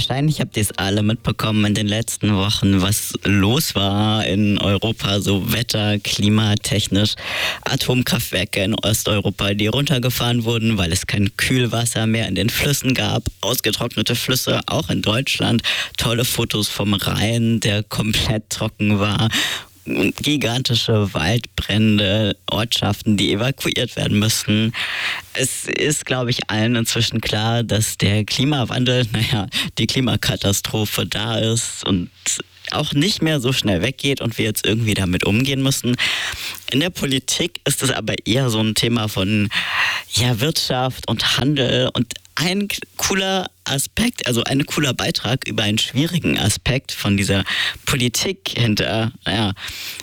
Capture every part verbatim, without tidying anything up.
Wahrscheinlich habt ihr es alle mitbekommen in den letzten Wochen, was los war in Europa, so Wetter-, klimatechnisch. Atomkraftwerke in Osteuropa, die runtergefahren wurden, weil es kein Kühlwasser mehr in den Flüssen gab. Ausgetrocknete Flüsse, auch in Deutschland. Tolle Fotos vom Rhein, der komplett trocken war. Gigantische Waldbrände, Ortschaften, die evakuiert werden müssten. Es ist, glaube ich, allen inzwischen klar, dass der Klimawandel, naja, die Klimakatastrophe da ist und auch nicht mehr so schnell weggeht und wir jetzt irgendwie damit umgehen müssen. In der Politik ist es aber eher so ein Thema von ja, Wirtschaft und Handel und ein cooler Aspekt, also ein cooler Beitrag über einen schwierigen Aspekt von dieser Politik hinter ja,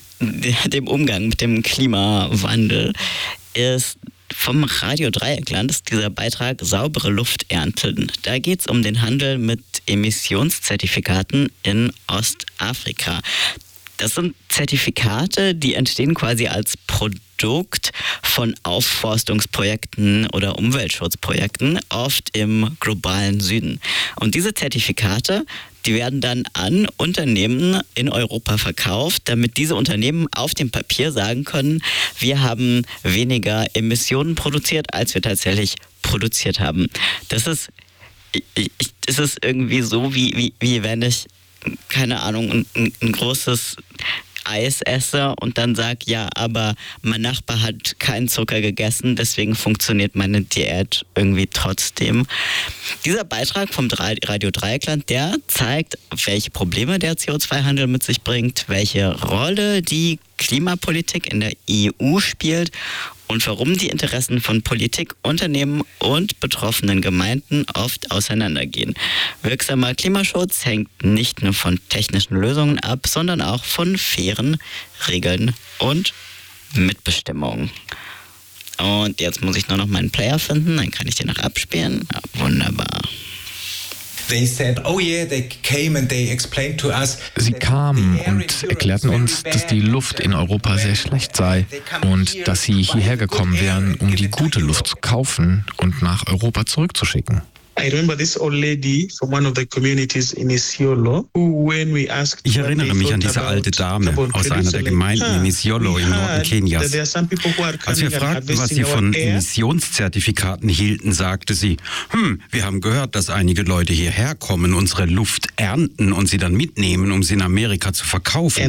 dem Umgang mit dem Klimawandel ist vom Radio Dreieckland ist dieser Beitrag Saubere Luft ernten. Da geht es um den Handel mit Emissionszertifikaten in Ostafrika. Das sind Zertifikate, die entstehen quasi als Produkt von Aufforstungsprojekten oder Umweltschutzprojekten, oft im globalen Süden. Und diese Zertifikate, die werden dann an Unternehmen in Europa verkauft, damit diese Unternehmen auf dem Papier sagen können, wir haben weniger Emissionen produziert, als wir tatsächlich produziert haben. Das ist, ich, das ist irgendwie so, wie, wie, wie wenn ich, keine Ahnung, ein, ein großes Eis esse und dann sage, ja, aber mein Nachbar hat keinen Zucker gegessen, deswegen funktioniert meine Diät irgendwie trotzdem. Dieser Beitrag vom Radio Dreieckland, der zeigt, welche Probleme der C O zwei Handel mit sich bringt, welche Rolle die Klimapolitik in der E U spielt und warum die Interessen von Politik, Unternehmen und betroffenen Gemeinden oft auseinandergehen. Wirksamer Klimaschutz hängt nicht nur von technischen Lösungen ab, sondern auch von fairen Regeln und Mitbestimmung. Und jetzt muss ich nur noch meinen Player finden, dann kann ich den noch abspielen. Ja, wunderbar. Sie kamen und erklärten uns, dass die Luft in Europa sehr schlecht sei und dass sie hierher gekommen wären, um die gute Luft zu kaufen und nach Europa zurückzuschicken. Ich erinnere mich an diese alte Dame aus einer der Gemeinden in Isiolo im Norden Kenias. Als wir fragten, was sie von Emissionszertifikaten hielten, sagte sie, hm, wir haben gehört, dass einige Leute hierher kommen, unsere Luft ernten und sie dann mitnehmen, um sie in Amerika zu verkaufen.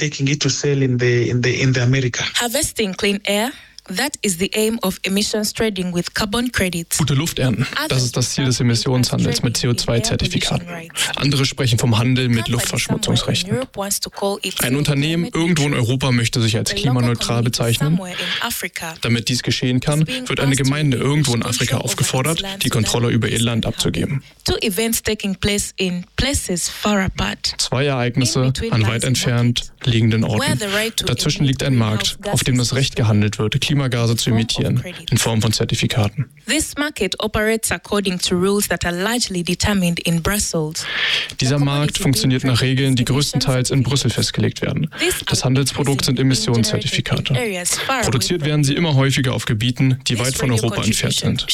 Harvesting clean air. That is the aim of emissions trading with carbon credits. Gute Luft ernten. Das ist das Ziel des Emissionshandels mit C O zwei Zertifikaten. Andere sprechen vom Handel mit Luftverschmutzungsrechten. Ein Unternehmen irgendwo in Europa möchte sich als klimaneutral bezeichnen. Damit dies geschehen kann, wird eine Gemeinde irgendwo in Afrika aufgefordert, die Kontrolle über ihr Land abzugeben. Zwei Ereignisse an weit entfernt liegenden Orten. Dazwischen liegt ein Markt, auf dem das Recht gehandelt wird, Klimagase zu emittieren, in Form von Zertifikaten. Dieser Markt funktioniert nach Regeln, die größtenteils in Brüssel festgelegt werden. Das Handelsprodukt sind Emissionszertifikate. Produziert werden sie immer häufiger auf Gebieten, die weit von Europa entfernt sind.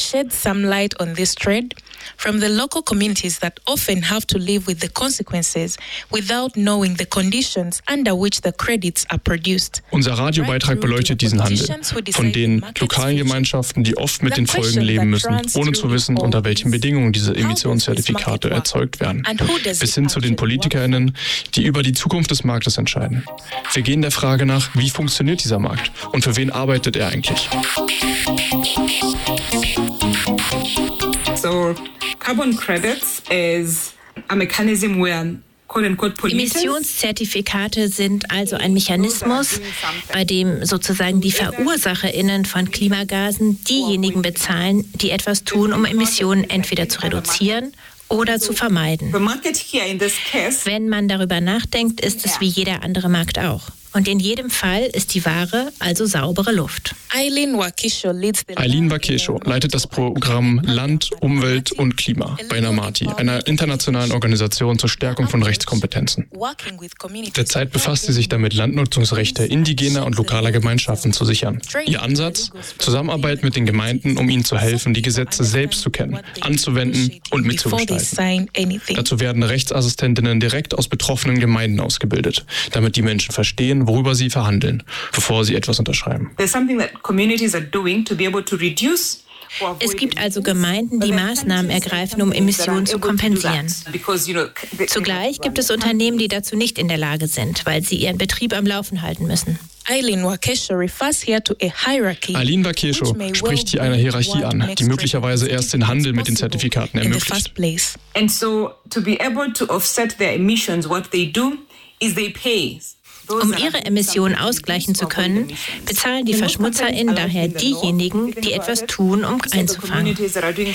From the local communities that often have to live with the consequences without knowing the conditions under which the credits are produced. Unser Radiobeitrag beleuchtet diesen Handel von den lokalen Gemeinschaften, die oft mit den Folgen leben müssen, ohne zu wissen, unter welchen Bedingungen diese Emissionszertifikate erzeugt werden, bis hin zu den PolitikerInnen, die über die Zukunft des Marktes entscheiden. Wir gehen der Frage nach, wie funktioniert dieser Markt und für wen arbeitet er eigentlich? So, carbon credits is a mechanism where Emissionszertifikate sind also ein Mechanismus, bei dem sozusagen die VerursacherInnen von Klimagasen diejenigen bezahlen, die etwas tun, um Emissionen entweder zu reduzieren oder zu vermeiden. Wenn man darüber nachdenkt, ist es wie jeder andere Markt auch. Und in jedem Fall ist die Ware also saubere Luft. Eileen Wakesho leitet das Programm Land, Umwelt und Klima bei NAMATI, einer internationalen Organisation zur Stärkung von Rechtskompetenzen. Derzeit befasst sie sich damit, Landnutzungsrechte indigener und lokaler Gemeinschaften zu sichern. Ihr Ansatz? Zusammenarbeit mit den Gemeinden, um ihnen zu helfen, die Gesetze selbst zu kennen, anzuwenden und mitzugestalten. Dazu werden Rechtsassistentinnen direkt aus betroffenen Gemeinden ausgebildet, damit die Menschen verstehen, worüber sie verhandeln, bevor sie etwas unterschreiben. Es gibt also Gemeinden, die Maßnahmen ergreifen, um Emissionen zu kompensieren. Zugleich gibt es Unternehmen, die dazu nicht in der Lage sind, weil sie ihren Betrieb am Laufen halten müssen. Eileen Wakesho spricht hier eine Hierarchie an, die möglicherweise erst den Handel mit den Zertifikaten ermöglicht. And so to be able to offset their emissions, what they do is they pay. Um ihre Emissionen ausgleichen zu können, bezahlen die VerschmutzerInnen daher diejenigen, die etwas tun, um einzufangen.